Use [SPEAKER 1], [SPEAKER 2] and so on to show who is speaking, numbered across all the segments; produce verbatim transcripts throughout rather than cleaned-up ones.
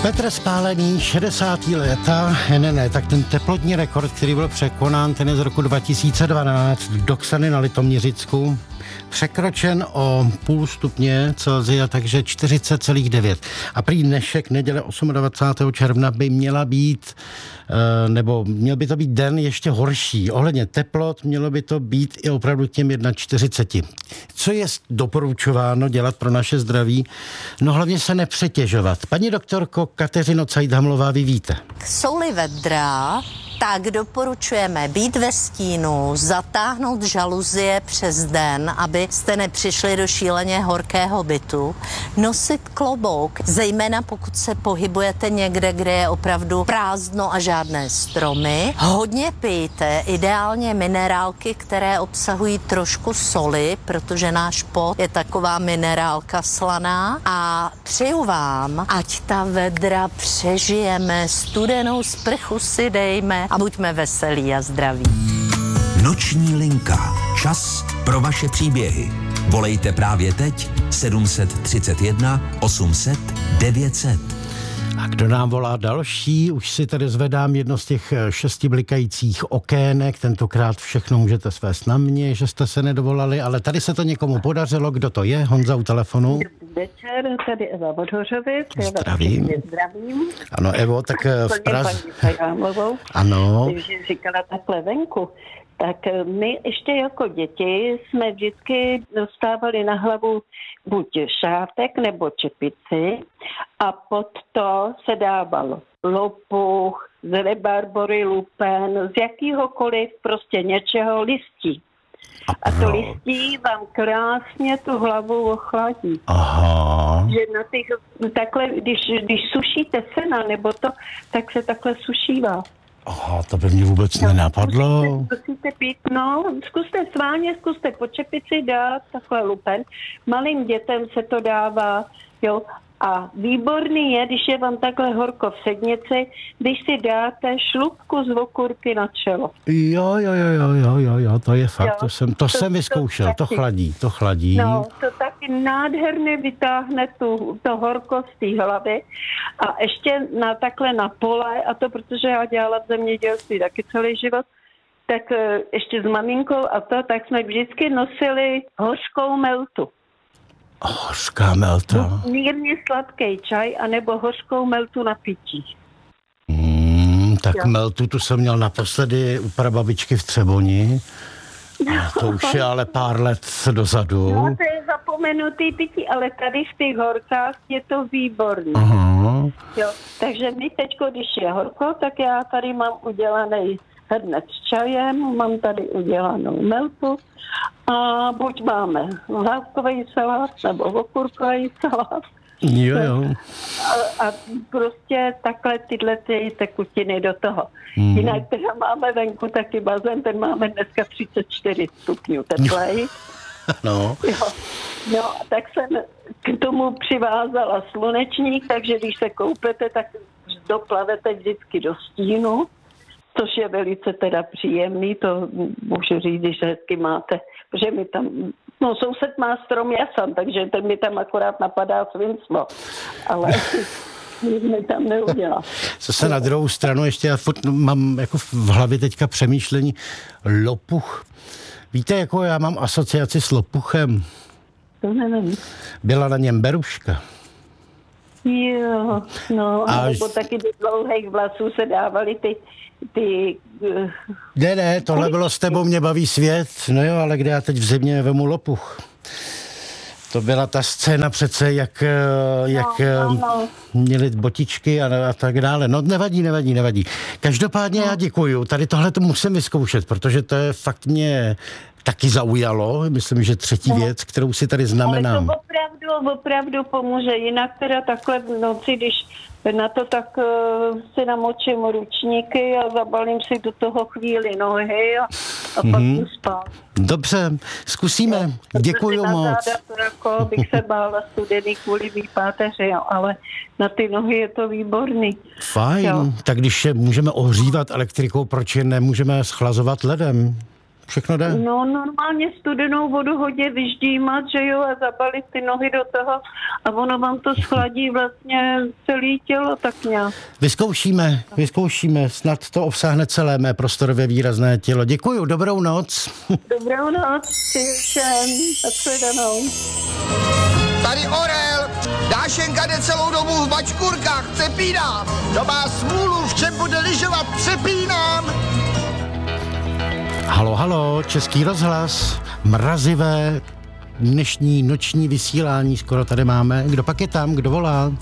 [SPEAKER 1] Petr Spálený, šedesátá léta, ne, ne, tak ten teplotní rekord, který byl překonán, ten je z roku dva tisíce dvanáct, Doksany na Litoměřicku, překročen o půl stupně Celsia, takže čtyřicet celá devět. A prý dnešek, neděle dvacátého osmého června, by měla být, nebo měl by to být den ještě horší. Ohledně teplot mělo by to být i opravdu těm čtyřicet jedna. Co je doporučováno dělat pro naše zdraví? No hlavně se nepřetěžovat. Paní doktorko Kateřino Cajdhamlová, vy víte.
[SPEAKER 2] Jsou-li vedra, tak doporučujeme být ve stínu, zatáhnout žaluzie přes den, abyste nepřišli do šíleně horkého bytu, nosit klobouk, zejména pokud se pohybujete někde, kde je opravdu prázdno a žádné stromy. Hodně pijte, ideálně minerálky, které obsahují trošku soli, protože náš pot je taková minerálka slaná. A přeju vám, ať ta vedra přežijeme, studenou sprchu si dejme a buďme veselí a zdraví.
[SPEAKER 3] Noční linka. Čas pro vaše příběhy. Volejte právě teď sedm set třicet jedna osm set devět set.
[SPEAKER 1] A kdo nám volá další? Už si tady zvedám jedno z těch šesti blikajících okének. Tentokrát všechno můžete svést na mě, že jste se nedovolali, ale tady se to někomu podařilo. Kdo to je? Honza u telefonu.
[SPEAKER 4] Dobrý večer, tady Eva Vodhořovic.
[SPEAKER 1] Zdravím.
[SPEAKER 4] Zdravím.
[SPEAKER 1] Ano, Evo, tak v Praze.
[SPEAKER 4] Ano. Takže říkala takhle venku. Tak my ještě jako děti jsme vždycky dostávali na hlavu buď šátek nebo čepici a pod to se dával lopuch, z rebarbory, lupen, z jakýhokoliv prostě něčeho listí. A to listí vám krásně tu hlavu ochladí.
[SPEAKER 1] Aha.
[SPEAKER 4] Že na těch, takhle, když, když sušíte sena nebo to, tak se takhle sušívá.
[SPEAKER 1] Aha, to by mě vůbec no, nenapadlo.
[SPEAKER 4] Zkusíte, zkusíte pít, no, zkuste sváně, zkuste po čepici dát takhle lupen. Malým dětem se to dává, jo. A výborný je, když je vám takhle horko v sednici, když si dáte šlupku z okurky na čelo.
[SPEAKER 1] Jo, jo, jo, jo, jo, jo, jo, to je fakt, jo, to jsem, to, to jsem vyzkoušel, to, to chladí, to chladí.
[SPEAKER 4] No, to taky nádherně vytáhne tu, to horko z té hlavy a ještě na takhle na pole, a to protože já dělala v zemědělství taky celý život, tak ještě s maminkou a to, tak jsme vždycky nosili hořkou meltu.
[SPEAKER 1] Hořká melta.
[SPEAKER 4] Mírně sladký čaj, anebo hořkou meltu na pití.
[SPEAKER 1] Hmm, tak jo. Meltu tu jsem měl naposledy u prababičky v Třeboni. A to už je ale pár let dozadu.
[SPEAKER 4] No, to je zapomenutý pití, ale tady v těch horkách je to výborný.
[SPEAKER 1] Aha.
[SPEAKER 4] Jo, takže my teďko, když je horko, tak já tady mám udělaný hrnec s čajem, mám tady udělanou meltu a buď máme lávkový salát nebo okurkový salát.
[SPEAKER 1] Jo, jo.
[SPEAKER 4] A, a prostě takhle tyhle ty tekutiny do toho.
[SPEAKER 1] Hmm.
[SPEAKER 4] Jinak teda máme venku taky bazén, ten máme dneska třicet čtyři stupňů teplej.
[SPEAKER 1] No.
[SPEAKER 4] Jo. No, tak jsem k tomu přivázala slunečník, takže když se koupete, tak doplavete vždycky do stínu, což je velice teda příjemný, to můžu říct, když hezky máte, protože mi tam, no soused má strom jasan, takže ten mi tam akorát napadá svinstvo, ale nic mi tam neudělá.
[SPEAKER 1] Zase na druhou stranu ještě já furt mám jako v hlavě teďka přemýšlení lopuch. Víte, jako já mám asociaci s lopuchem.
[SPEAKER 4] To nevím.
[SPEAKER 1] Byla na něm beruška.
[SPEAKER 4] Jo, no,
[SPEAKER 1] a
[SPEAKER 4] nebo taky do dlouhých vlasů se dávaly ty, ty... Uh...
[SPEAKER 1] Ne, ne, tohle bylo s tebou, mě baví svět, no jo, ale kde já teď v zimě vemu lopuch. To byla ta scéna přece, jak, jak
[SPEAKER 4] no, no, no.
[SPEAKER 1] měli botičky a, a tak dále. No nevadí, nevadí, nevadí. Každopádně no. Já děkuju, tady tohle to musím vyzkoušet, protože to je fakt mě taky zaujalo. Myslím, že třetí no. věc, kterou si tady znamenám.
[SPEAKER 4] Ale to opravdu, opravdu pomůže. Jinak teda takhle v noci, když na to tak uh, si namočím ručníky a zabalím si do toho chvíli nohy a, a mm-hmm. pak jdu spát.
[SPEAKER 1] Dobře, zkusíme. No, děkuju moc.
[SPEAKER 4] Na záda to jako bych se bála studený kvůli mý páteři, jo, ale na ty nohy je to výborný.
[SPEAKER 1] Fajn, jo. Tak když můžeme ohřívat elektrikou, proč je nemůžeme schlazovat ledem? Všechno jde?
[SPEAKER 4] No normálně studenou vodu hodně vyždímat, že jo, a zabalit ty nohy do toho a ono vám to schladí vlastně celé tělo tak nějak.
[SPEAKER 1] Vyzkoušíme, vyzkoušíme, snad to obsáhne celé mé prostorově výrazné tělo. Děkuju, dobrou noc.
[SPEAKER 4] Dobrou noc, všem, shledanou.
[SPEAKER 5] Tady Orel, Dášenka jde celou dobu v bačkurkách, přepínám. To má smůlu, v čem bude lyžovat, přepínám.
[SPEAKER 1] Halo, halo, Český rozhlas, mrazivé dnešní noční vysílání skoro tady máme. Kdo pak je tam, kdo volá?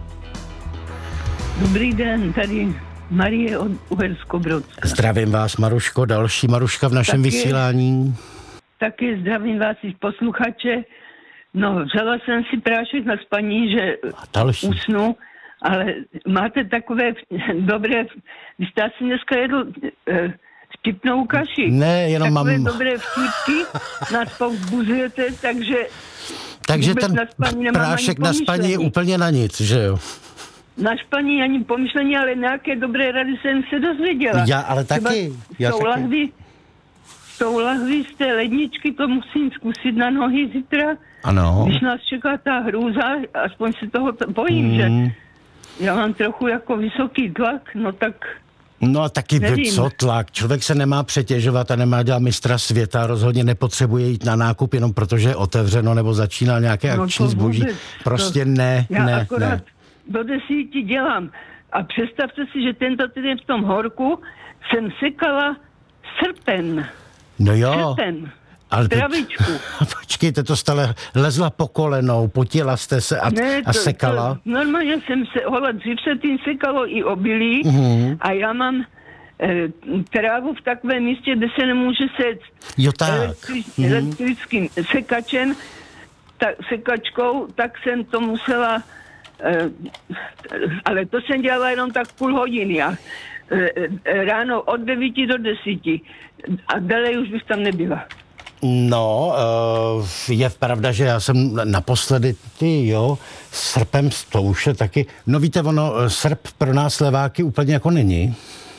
[SPEAKER 6] Dobrý den, tady Marie od Uherskobrodska.
[SPEAKER 1] Zdravím vás, Maruško, další Maruška v našem taky, vysílání.
[SPEAKER 6] Taky zdravím vás i posluchače. No, vzala jsem si prášek na spaní, že usnu, ale máte takové dobré, vy jste asi dneska jedl eh, vtipnou kaši.
[SPEAKER 1] Ne, jenom
[SPEAKER 6] takové
[SPEAKER 1] mám...
[SPEAKER 6] dobré vtipky, nás povzbuzujete, takže
[SPEAKER 1] takže ten na prášek na spaní je úplně na nic, že jo?
[SPEAKER 6] Na spaní ani pomyšlení, ale nějaké dobré rady jsem se dozvěděla.
[SPEAKER 1] Já, ale taky. Já
[SPEAKER 6] tou
[SPEAKER 1] taky.
[SPEAKER 6] Lahví, tou lahví z té ledničky to musím zkusit na nohy zítra.
[SPEAKER 1] Ano.
[SPEAKER 6] Když nás čeká ta hrůza, aspoň se toho t- bojím, mm. že já mám trochu jako vysoký tlak, no tak...
[SPEAKER 1] No a taky
[SPEAKER 6] nevím.
[SPEAKER 1] Co tlak? Člověk se nemá přetěžovat a nemá dělat mistra světa, rozhodně nepotřebuje jít na nákup jenom protože je otevřeno nebo začíná nějaké
[SPEAKER 6] no
[SPEAKER 1] akční zboží.
[SPEAKER 6] Vůbec,
[SPEAKER 1] prostě
[SPEAKER 6] to,
[SPEAKER 1] ne,
[SPEAKER 6] já
[SPEAKER 1] ne,
[SPEAKER 6] akorát
[SPEAKER 1] ne.
[SPEAKER 6] do desíti dělám. A představte si, že tento týden v tom horku jsem sekala srpen.
[SPEAKER 1] No jo.
[SPEAKER 6] Srpen.
[SPEAKER 1] Ale
[SPEAKER 6] travičku.
[SPEAKER 1] To, počkejte, to stále lezla po kolenou, potila jste se a,
[SPEAKER 6] ne, to,
[SPEAKER 1] a sekala?
[SPEAKER 6] To, normálně jsem se, hola, dřív se tím sekalo i obilí
[SPEAKER 1] mm-hmm.
[SPEAKER 6] a já mám e, trávu v takovém místě, kde se nemůže sét
[SPEAKER 1] jo, tak.
[SPEAKER 6] Elektri,
[SPEAKER 1] mm-hmm.
[SPEAKER 6] elektrickým sekačem, tak, sekačkou, tak jsem to musela, e, ale to jsem dělala jenom tak půl hodiny a e, e, ráno od devíti do desíti a dále už bych tam nebyla.
[SPEAKER 1] No, je pravda, že já jsem naposledy, ty jo, srpem to už je taky, no víte, ono, srp pro nás leváky úplně jako není.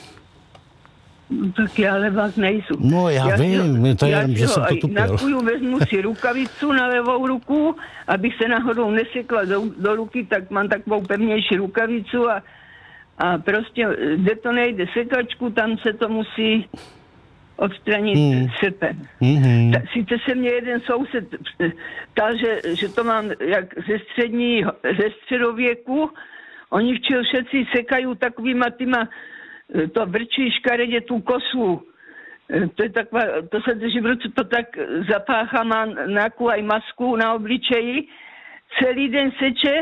[SPEAKER 6] No, tak já levák nejsou.
[SPEAKER 1] No já, já vím, si, to je jenom, že jsem to tupil.
[SPEAKER 6] Na kuju vezmu si rukavicu na levou ruku, abych se náhodou nesekla do, do ruky, tak mám takovou pevnější rukavicu a, a prostě, kde to nejde sekačku, tam se to musí odstranit hmm. srpen.
[SPEAKER 1] Mm-hmm.
[SPEAKER 6] Ta, sice se mě jeden soused ptal, že, že to mám jak ze střední, ze středověku. Oni včil všetci sekají takovýma týma, to vrčí škaredě tu kosu. To je taková, to se drží v ruce, to tak zapáchá, má nějakou aj masku na obličeji. Celý den seče,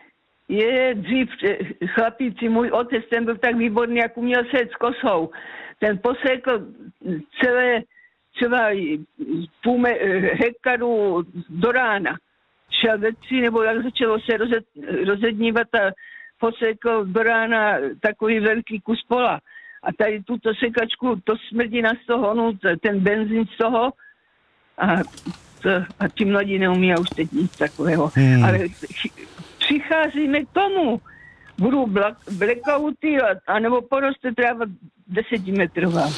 [SPEAKER 6] je dřív chlapíci, můj otec, ten byl tak výborný, jak uměl set s kosou. Ten posekl celé třeba půl hektaru do rána. Šel ve tři, nebo jak začalo se rozed, rozednívat a posekl do rána takový velký kus pola. A tady tuto sekačku, to smrdí na stohonu, ten benzín z toho. A, to, a ti mladí neumí už teď nic takového. Hmm. Ale přicházíme k tomu. Budou blackouty, anebo poroste tráva desetimetrová.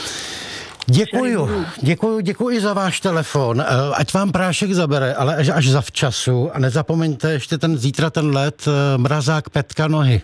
[SPEAKER 1] Děkuju, děkuju, děkuji za váš telefon. Ať vám prášek zabere, ale až, až za včasu. A nezapomeňte ještě ten zítra ten let, mrazák Petka nohy.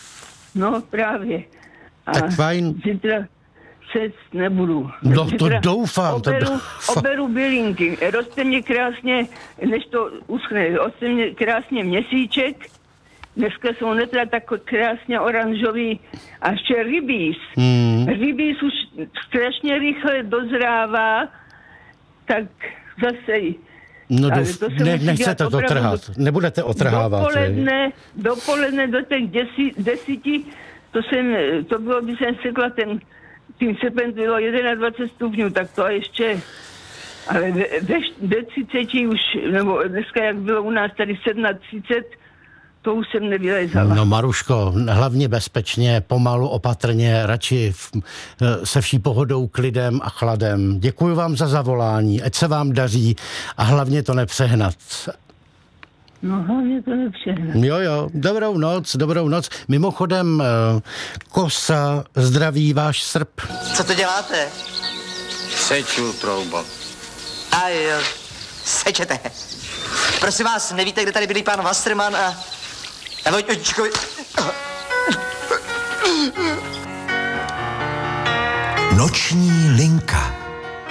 [SPEAKER 6] No právě. A
[SPEAKER 1] tak fajn.
[SPEAKER 6] Zítra se nebudu.
[SPEAKER 1] No
[SPEAKER 6] zítra
[SPEAKER 1] to doufám.
[SPEAKER 6] Oberu,
[SPEAKER 1] to doufám.
[SPEAKER 6] oberu bylinky. Roste mě krásně, než to uschne, roste mě krásně měsíček. Dneska jsou netra tak krásně oranžový a ještě rybíz. Hmm. Rybíz už strašně rychle dozrává, tak zase...
[SPEAKER 1] No douf, to ne, nechcete to trhat, nebudete otrhávat.
[SPEAKER 6] Dopoledne, dopoledne do těch desi, desíti, to, jsem, to bylo, když jsem sekla ten, tím srpen bylo dvacet jedna stupňů, tak to ještě... Ale ve, ve, ve třiceti už, nebo dneska jak bylo u nás tady třicet sedm, to už jsem nevylezala.
[SPEAKER 1] No Maruško, hlavně bezpečně, pomalu, opatrně, radši v, se vší pohodou, klidem a chladem. Děkuji vám za zavolání, ať se vám daří a hlavně to nepřehnat.
[SPEAKER 6] No hlavně to nepřehnat.
[SPEAKER 1] Jo, jo, dobrou noc, dobrou noc. Mimochodem, Kosa, zdraví váš srp.
[SPEAKER 5] Co to děláte? Seču, troubo.
[SPEAKER 7] A jo, sečete. Prosím vás, nevíte, kde tady bydlí pan Wasserman a... a Vojtičkovi...
[SPEAKER 3] Noční linka.